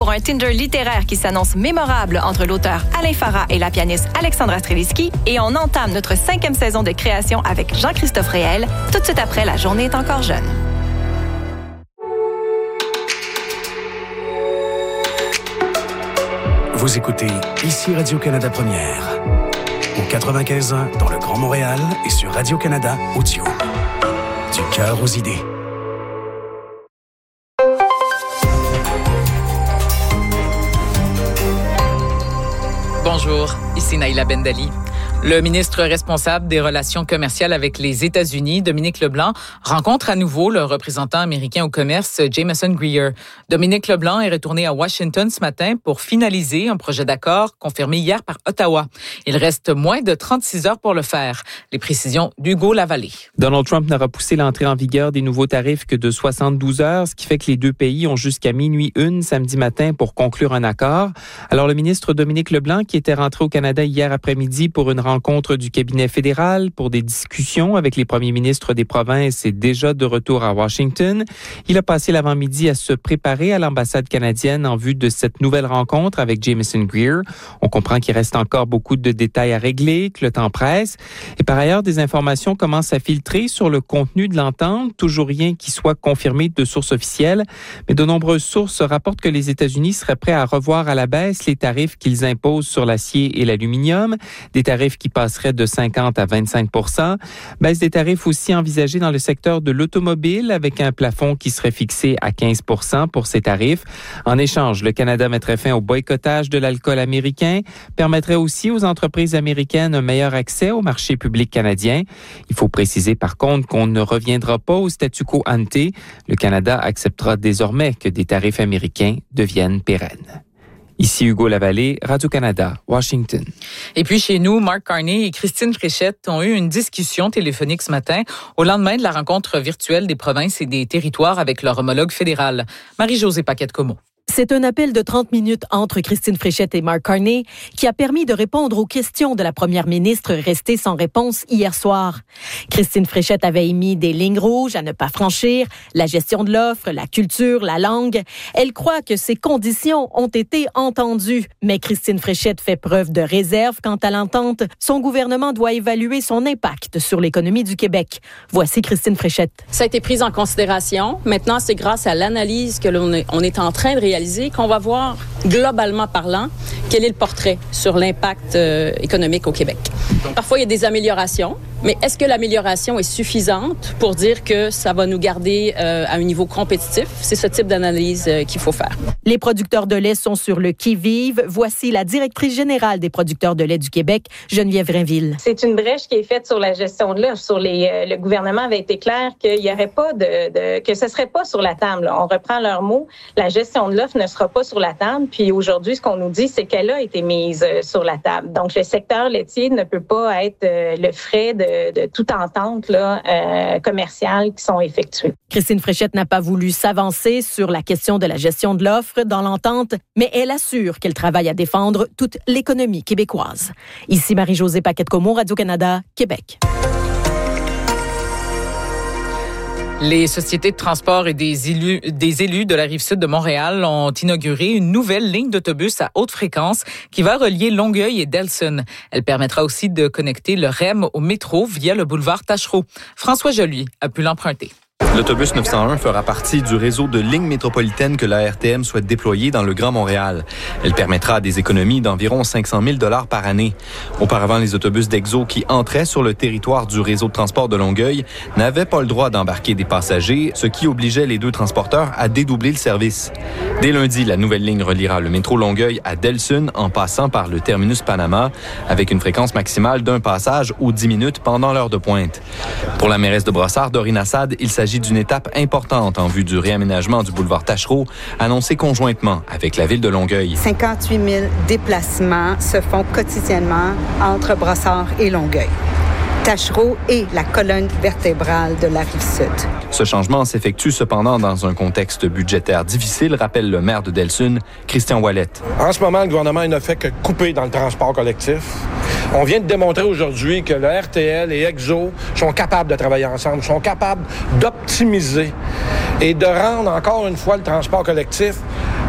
pour un Tinder littéraire qui s'annonce mémorable entre l'auteur Alain Farah et la pianiste Alexandra Streliski. Et on entame notre 5e saison de création avec Jean-Christophe Réel, tout de suite après La journée est encore jeune. Vous écoutez ici Radio-Canada Première. Au 95.1 dans le Grand Montréal et sur Radio-Canada Audio. Du cœur aux idées. Bonjour, ici Naïla Bendali. Le ministre responsable des relations commerciales avec les États-Unis, Dominique LeBlanc, rencontre à nouveau le représentant américain au commerce, Jameson Greer. Dominique LeBlanc est retourné à Washington ce matin pour finaliser un projet d'accord confirmé hier par Ottawa. Il reste moins de 36 heures pour le faire. Les précisions d'Hugo Lavallée. Donald Trump n'a repoussé l'entrée en vigueur des nouveaux tarifs que de 72 heures, ce qui fait que les deux pays ont jusqu'à minuit 1 samedi matin pour conclure un accord. Alors le ministre Dominique LeBlanc, qui était rentré au Canada hier après-midi pour une rencontre du cabinet fédéral pour des discussions avec les premiers ministres des provinces, est déjà de retour à Washington. Il a passé l'avant-midi à se préparer à l'ambassade canadienne en vue de cette nouvelle rencontre avec Jameson Greer. On comprend qu'il reste encore beaucoup de détails à régler, que le temps presse. Et par ailleurs, des informations commencent à filtrer sur le contenu de l'entente. Toujours rien qui soit confirmé de sources officielles. Mais de nombreuses sources rapportent que les États-Unis seraient prêts à revoir à la baisse les tarifs qu'ils imposent sur l'acier et l'aluminium. Des tarifs qui passeraient de 50 à 25 %. Baisse des tarifs aussi envisagée dans le secteur de l'automobile avec un plafond qui serait fixé à 15 % pour ces tarifs. En échange, le Canada mettrait fin au boycottage de l'alcool américain, permettrait aussi aux entreprises américaines un meilleur accès au marché public canadien. Il faut préciser par contre qu'on ne reviendra pas au statu quo ante. Le Canada acceptera désormais que des tarifs américains deviennent pérennes. Ici Hugo Lavallée, Radio-Canada, Washington. Et puis chez nous, Mark Carney et Christine Fréchette ont eu une discussion téléphonique ce matin au lendemain de la rencontre virtuelle des provinces et des territoires avec leur homologue fédéral. Marie-Josée Paquette-Comeau. C'est un appel de 30 minutes entre Christine Fréchette et Mark Carney qui a permis de répondre aux questions de la première ministre restée sans réponse hier soir. Christine Fréchette avait émis des lignes rouges à ne pas franchir, la gestion de l'offre, la culture, la langue. Elle croit que ces conditions ont été entendues. Mais Christine Fréchette fait preuve de réserve quant à l'entente. Son gouvernement doit évaluer son impact sur l'économie du Québec. Voici Christine Fréchette. Ça a été pris en considération. Maintenant, c'est grâce à l'analyse que l'on est en train de réaliser qu'on va voir, globalement parlant, quel est le portrait sur l'impact économique au Québec. Parfois, il y a des améliorations, mais est-ce que l'amélioration est suffisante pour dire que ça va nous garder à un niveau compétitif? C'est ce type d'analyse qu'il faut faire. Les producteurs de lait sont sur le qui-vive. Voici la directrice générale des producteurs de lait du Québec, Geneviève Rainville. C'est une brèche qui est faite sur la gestion de l'offre. Le gouvernement avait été clair qu'il n'y aurait pas que ce serait pas sur la table. Là. On reprend leurs mots. La gestion de l'offre ne sera pas sur la table. Puis aujourd'hui, ce qu'on nous dit, c'est qu'elle a été mise sur la table. Donc, le secteur laitier ne peut pas être le frais de toute entente commerciale qui sont effectuées. Christine Fréchette n'a pas voulu s'avancer sur la question de la gestion de l'offre dans l'entente, mais elle assure qu'elle travaille à défendre toute l'économie québécoise. Ici Marie-Josée Paquette-Comeau, Radio-Canada, Québec. Les sociétés de transport et des élus de la Rive-Sud de Montréal ont inauguré une nouvelle ligne d'autobus à haute fréquence qui va relier Longueuil et Delson. Elle permettra aussi de connecter le REM au métro via le boulevard Taschereau. François Joly a pu l'emprunter. L'autobus 901 fera partie du réseau de lignes métropolitaines que la RTM souhaite déployer dans le Grand Montréal. Elle permettra des économies d'environ 500 000 $ par année. Auparavant, les autobus d'Exo qui entraient sur le territoire du réseau de transport de Longueuil n'avaient pas le droit d'embarquer des passagers, ce qui obligeait les deux transporteurs à dédoubler le service. Dès lundi, la nouvelle ligne reliera le métro Longueuil à Delson en passant par le terminus Panama avec une fréquence maximale d'un passage aux 10 minutes pendant l'heure de pointe. Pour la mairesse de Brossard, Dorine Assad, il s'agit d'une étape importante en vue du réaménagement du boulevard Taschereau, annoncé conjointement avec la ville de Longueuil. 58 000 déplacements se font quotidiennement entre Brossard et Longueuil. Taschereau est la colonne vertébrale de la Rive-Sud. Ce changement s'effectue cependant dans un contexte budgétaire difficile, rappelle le maire de Delson, Christian Ouellet. En ce moment, le gouvernement n'a fait que couper dans le transport collectif. On vient de démontrer aujourd'hui que le RTL et Exo sont capables de travailler ensemble, sont capables d'optimiser et de rendre encore une fois le transport collectif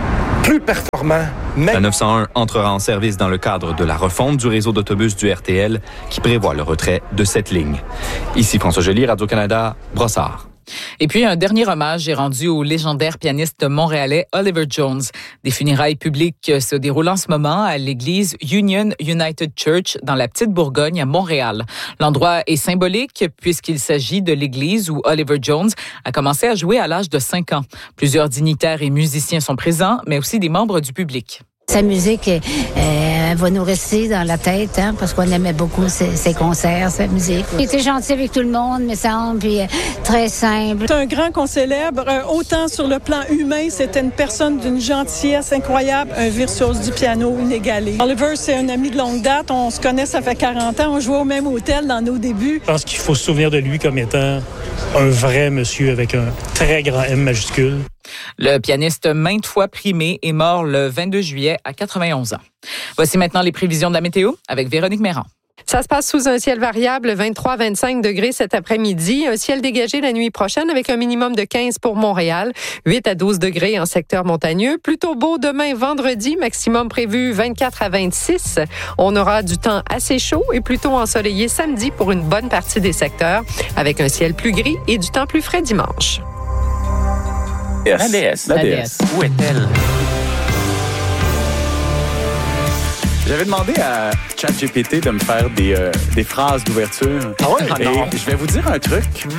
plus performant. La 901 entrera en service dans le cadre de la refonte du réseau d'autobus du RTL qui prévoit le retrait de cette ligne. Ici François Joly, Radio-Canada, Brossard. Et puis, un dernier hommage est rendu au légendaire pianiste montréalais Oliver Jones. Des funérailles publiques se déroulent en ce moment à l'église Union United Church dans la Petite Bourgogne à Montréal. L'endroit est symbolique puisqu'il s'agit de l'église où Oliver Jones a commencé à jouer à l'âge de 5 ans. Plusieurs dignitaires et musiciens sont présents, mais aussi des membres du public. Sa musique va nous rester dans la tête, parce qu'on aimait beaucoup ses concerts, sa musique. Il était gentil avec tout le monde, me semble, puis très simple. C'est un grand qu'on célèbre, autant sur le plan humain, c'était une personne d'une gentillesse incroyable, un virtuose du piano inégalé. Oliver, c'est un ami de longue date, on se connaît, ça fait 40 ans, on jouait au même hôtel dans nos débuts. Je pense qu'il faut se souvenir de lui comme étant un vrai monsieur avec un très grand M majuscule. Le pianiste maintes fois primé est mort le 22 juillet à 91 ans. Voici maintenant les prévisions de la météo avec Véronique Méran. Ça se passe sous un ciel variable, 23-25 degrés cet après-midi. Un ciel dégagé la nuit prochaine avec un minimum de 15 pour Montréal, 8 à 12 degrés en secteur montagneux. Plutôt beau demain vendredi, maximum prévu 24 à 26. On aura du temps assez chaud et plutôt ensoleillé samedi pour une bonne partie des secteurs, avec un ciel plus gris et du temps plus frais dimanche. La déesse. Où est-elle? J'avais demandé à ChatGPT de me faire des phrases d'ouverture. Ah ouais? Et je vais vous dire un truc.